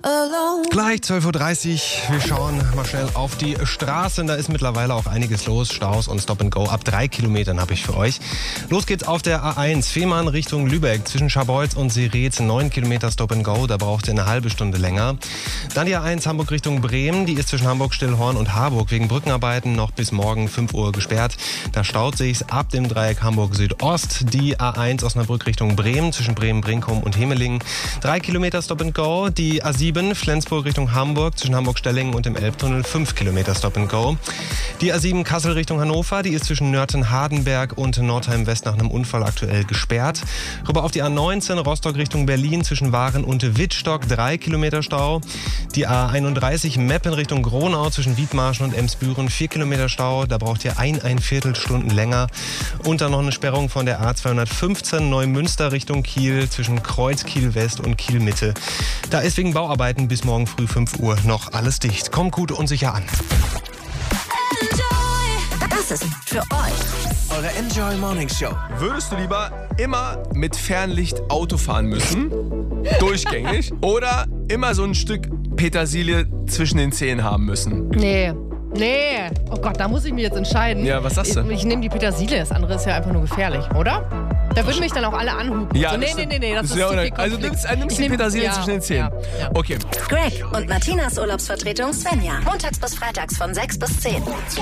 Gleich 12.30 Uhr. Wir schauen mal schnell auf die Straßen. Da ist mittlerweile auch einiges los. Staus und Stop and Go. Ab 3 Kilometern habe ich für euch. Los geht's auf der A1. Fehmarn Richtung Lübeck. Zwischen Scharbeutz und Seretz 9 Kilometer Stop and Go. Da braucht ihr eine halbe Stunde länger. Dann die A1 Hamburg Richtung Bremen. Die ist zwischen Hamburg-Stillhorn und Harburg wegen Brückenarbeiten noch bis morgen 5 Uhr gesperrt. Da staut sich's ab dem Dreieck Hamburg Südost. Die A1 Osnabrück Richtung Bremen. Zwischen Bremen-Brinkum und Hemeling. 3 Kilometer Stop and Go. Die A7 Flensburg Richtung Hamburg, zwischen Hamburg-Stellingen und dem Elbtunnel 5 Kilometer Stop and Go. Die A7 Kassel Richtung Hannover, die ist zwischen Nörten-Hardenberg und Nordheim-West nach einem Unfall aktuell gesperrt. Rüber auf die A19 Rostock Richtung Berlin, zwischen Waren und Wittstock 3 Kilometer Stau. Die A31 Meppen Richtung Gronau, zwischen Wiedmarschen und Emsbüren 4 Kilometer Stau. Da braucht ihr ein Viertelstunden länger. Und dann noch eine Sperrung von der A215 Neumünster Richtung Kiel, zwischen Kreuz Kiel West und Kiel Mitte. Da ist wegen Bauarbeiten bis morgen früh 5 Uhr noch alles dicht. Kommt gut und sicher an. Das ist für euch Eure Enjoy Morning Show. Würdest du lieber immer mit Fernlicht Auto fahren müssen, durchgängig, oder immer so ein Stück Petersilie zwischen den Zähnen haben müssen? Nee. Oh Gott, da muss ich mich jetzt entscheiden. Ja, was sagst du? Ich nehme die Petersilie, das andere ist ja einfach nur gefährlich, oder? Da würden mich dann auch alle anhupen. Ja, so, nee, das ist zu viel Konflikt. Also nimmst die Petersilie zwischen den Zähnen. Ja. Okay. Greg und Martinas Urlaubsvertretung Svenja. Montags bis freitags von 6 bis 10.